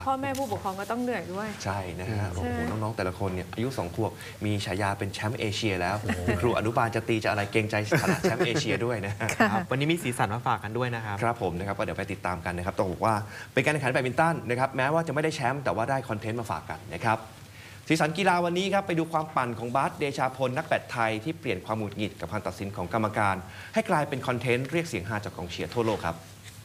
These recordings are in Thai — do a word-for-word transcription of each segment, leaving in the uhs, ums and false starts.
พ่อแม่ผู้ปกครองก็ต้องเหนื่อยด้วยใช่นะฮะโอ้โหน้องๆแต่ละคนเนี่ยอายุสองขวบมีฉายาเป็นแชมป์เอเชียแล้วครูอนุบาลจะตีจะอะไรเกรงใจฐานะแชมป์เอเชียด้วยนะครับวันนี้มีสีสันมาฝากกันด้วยนะครับครับผมนะครับก็เดี๋ยวไปติดตามกันนะครับต้องบอกว่าเป็นการแข่งขันแบดมินตันนะครับแม้ว่าจะไม่ได้แชมป์แต่ว่าได้คอนเทนต์มาฝากกันนะครับสีสันกีฬาวันนี้ครับไปดูความปั่นของบาสเดชาพลนักแบดไทยที่เปลี่ยนความหงุดหงิดกับการตัดสินของกรรมการให้กลายเป็นคอนเทนต์เรียกเสียงฮาจากกองเชียร์ทั่วโลกครับ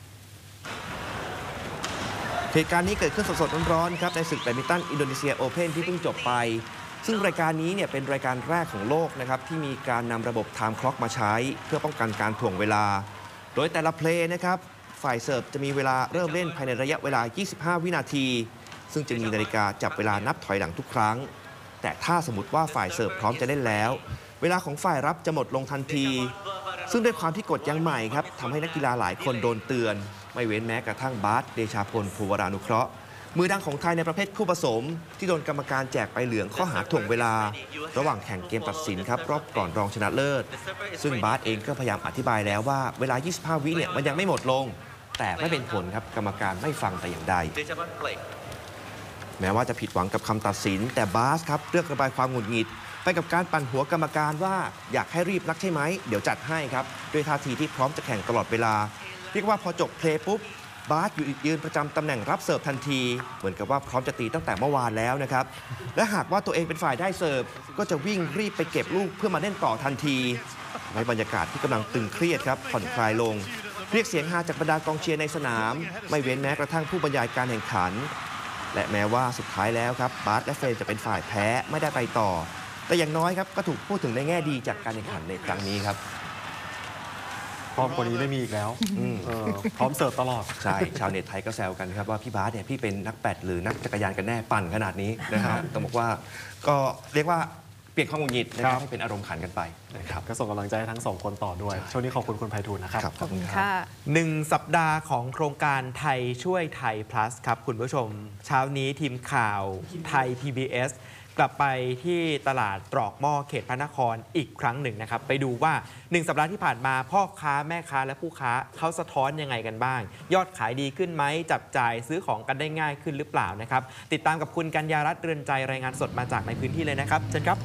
เหตุการณ์นี้เกิดขึ้นสดๆร้อนๆครับในศึกแบดมินตันอินโดนีเซียโอเพ่นที่เพิ่งจบไปซึ่งรายการนี้เนี่ยเป็นรายการแรกของโลกนะครับที่มีการนำระบบไทม์คล็อกมาใช้เพื่อป้องกันการถ่วงเวลาโดยแต่ละเพลย์นะครับฝ่ายเสิร์ฟจะมีเวลาเริ่มเล่นภายในระยะเวลายี่สิบห้าวินาทีซึ่งจะมีนาฬิกาจับเวลานับถอยหลังทุกครั้งแต่ถ้าสมมติว่าฝ่ายเสิร์ฟพร้อมจะเล่นแล้วเวลาของฝ่ายรับจะหมดลงทันทีซึ่งด้วยความที่กฎยังใหม่ครับทำให้นักกีฬาหลายคนโดนเตือนไม่เว้นแม้กระทั่งบาสเดชาพลภูวรานุเคราะห์มือดังของไทยในประเภทคู่ผสมที่โดนกรรมการแจกใบเหลืองข้อหาถ่วงเวลาระหว่างแข่งเกมตัดสินครับรอบก่อนรองชนะเลิศซึ่งบาสเองก็พยายามอธิบายแล้วว่าเวลายี่สิบห้าวิเนี่ยมันยังไม่หมดลงแต่ไม่เป็นผลครับกรรมการไม่ฟังแต่อย่างใดแม้ว่าจะผิดหวังกับคำตัดสินแต่บาสครับเลือกระบายความหงุดหงิดไปกับการปั่นหัวกรรมการว่าอยากให้รีบนักใช่ไหมเดี๋ยวจัดให้ครับด้วยท่าทีที่พร้อมจะแข่งตลอดเวลาเรียกว่าพอจบเพลย์ปุ๊บบาสอยู่ยืนประจำตำแหน่งรับเสิร์ฟทันทีเหมือนกับว่าพร้อมจะตีตั้งแต่เมื่อวานแล้วนะครับและหากว่าตัวเองเป็นฝ่ายได้เสิร์ฟก็จะวิ่งรีบไปเก็บลูกเพื่อมาเล่นต่อทันทีในบรรยากาศที่กำลังตึงเครียดครับผ่อนคลายลงเรียกเสียงฮาจากบรรดากองเชียร์ในสนามไม่เว้นแม้กระทั่งผู้บรรยายการแข่งขันและแม้ว่าสุดท้ายแล้วครับบาสและเฟรมจะเป็นฝ่ายแพ้ไม่ได้ไปต่อแต่อย่างน้อยครับก็ถูกพูดถึงในแง่ดีจากการแข่งขันในครั้งนี้ครับพร้อมกว่านี้ไม่มีอีกแล้วพร้อมเสิร์ฟตลอดใช่ชาวเน็ตไทยก็แซวกันครับว่าพี่บาสเนี่ยพี่เป็นนักแบดหรือนักจักรยานกันแน่ปั่นขนาดนี้นะครับต้องบอกว่าก็เรียกว่าเปลี่ยนความหงุดหงิดนะครับให้เป็นอารมณ์ขันกันไปนะครับก็ส่งกำลังใจทั้งสองคนต่อด้วยช่วงนี้ขอบคุณคุณไพฑูรย์นะครับขอบคุณค่ะหนึ่งสัปดาห์ของโครงการไทยช่วยไทย plus ครับคุณผู้ชมเช้านี้ทีมข่าวไทย พี บี เอส กลับไปที่ตลาดตรอกหม้อเขตพระนครอีกครั้งหนึ่งนะครับไปดูว่าหนึ่งสัปดาห์ที่ผ่านมาพ่อค้าแม่ค้าและผู้ค้าเขาสะท้อนยังไงกันบ้างยอดขายดีขึ้นไหมจับจ่ายซื้อของกันได้ง่ายขึ้นหรือเปล่านะครับติดตามกับคุณกัญญารัตน์เรือนใจรายงานสดมาจากในพื้นที่เลยนะครับเชิญครับ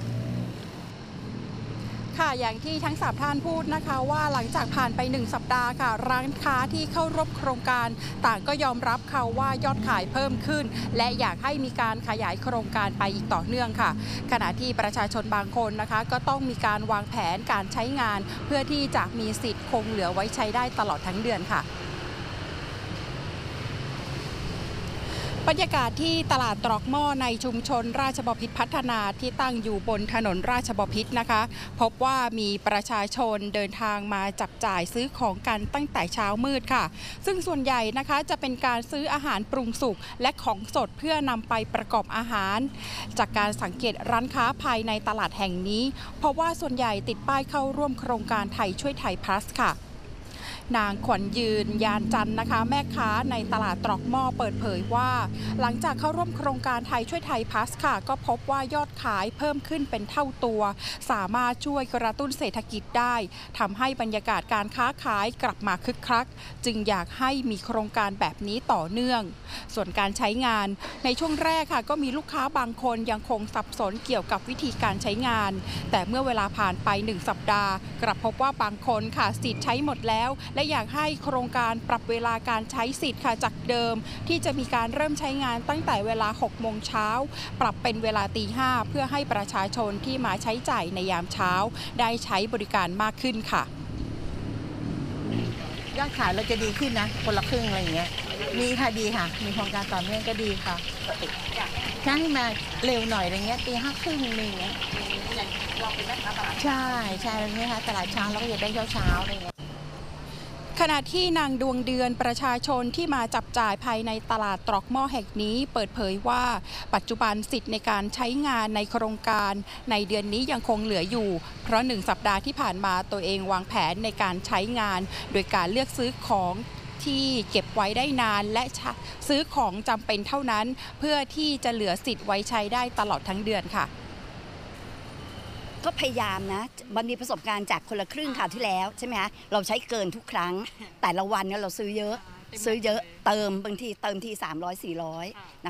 ค่ะอย่างที่ทั้งสามท่านพูดนะคะว่าหลังจากผ่านไปหนึ่งสัปดาห์ค่ะร้านค้าที่เข้าร่วมโครงการต่างก็ยอมรับค่ะว่ายอดขายเพิ่มขึ้นและอยากให้มีการขยายโครงการไปอีกต่อเนื่องค่ะขณะที่ประชาชนบางคนนะคะก็ต้องมีการวางแผนการใช้งานเพื่อที่จะมีสิทธิ์คงเหลือไว้ใช้ได้ตลอดทั้งเดือนค่ะบรรยากาศที่ตลาดตรอกหม้อในชุมชนราชบพิตรพัฒนาที่ตั้งอยู่บนถนนราชบพิตรนะคะพบว่ามีประชาชนเดินทางมาจับจ่ายซื้อของกันตั้งแต่เช้ามืดค่ะซึ่งส่วนใหญ่นะคะจะเป็นการซื้ออาหารปรุงสุกและของสดเพื่อนำไปประกอบอาหารจากการสังเกตร้านค้าภายในตลาดแห่งนี้เพราะว่าส่วนใหญ่ติดป้ายเข้าร่วมโครงการไทยช่วยไทย plus ค่ะนางขวัญยืนยานจันทร์นะคะแม่ค้าในตลาดตรอกหม้อเปิดเผยว่าหลังจากเข้าร่วมโครงการไทยช่วยไทยพลัสค่ะก็พบว่ายอดขายเพิ่มขึ้นเป็นเท่าตัวสามารถช่วยกระตุ้นเศรษฐกิจได้ทำให้บรรยากาศการค้าขายกลับมาคึกคักจึงอยากให้มีโครงการแบบนี้ต่อเนื่องส่วนการใช้งานในช่วงแรกค่ะก็มีลูกค้าบางคนยังคงสับสนเกี่ยวกับวิธีการใช้งานแต่เมื่อเวลาผ่านไปหนึ่งสัปดาห์กลับพบว่าบางคนค่ะสิทธิ์ใช้หมดแล้วและอยากให้โครงการปรับเวลาการใช้สิทธิ์ค่ะจากเดิมที่จะมีการเริ่มใช้งานตั้งแต่เวลาหกโมงเช้าปรับเป็นเวลาตีห้าเพื่อให้ประชาชนที่มาใช้จ่ายในยามเช้าได้ใช้บริการมากขึ้นค่ะยอดขายเราจะดีขึ้นนะคนละครึ่งอะไรอย่างเงี้ยมีค่ะดีค่ะมีโครงการต่อเนื่องก็ดีค่ะถ้าให้มาเร็วหน่อยอะไรเงี้ยตีห้าครึ่งอะไรเงี้ยเราเป็นแม่ค้าตลาดใช่ใช่ไหมคะตลาดเช้าเราก็อยากได้เช้าเช้าอะไรเงี้ยขณะที่นางดวงเดือนประชาชนที่มาจับจ่ายภายในตลาดตรอกหม้อแห่งนี้เปิดเผยว่าปัจจุบันสิทธิ์ในการใช้งานในโครงการในเดือนนี้ยังคงเหลืออยู่เพราะหนึ่งสัปดาห์ที่ผ่านมาตัวเองวางแผนในการใช้งานโดยการเลือกซื้อของที่เก็บไว้ได้นานและซื้อของจำเป็นเท่านั้นเพื่อที่จะเหลือสิทธิ์ไว้ใช้ได้ตลอดทั้งเดือนค่ะก็พยายามนะมันมีประสบการณ์จากคนละครึ่งคราวที่แล้วใช่ไหมคะเราใช้เกินทุกครั้งแต่ละวันเนี่ยเราซื้อเยอะซื้อเยอะเติมบางทีเติมทีสามร้อยสี่ร้อย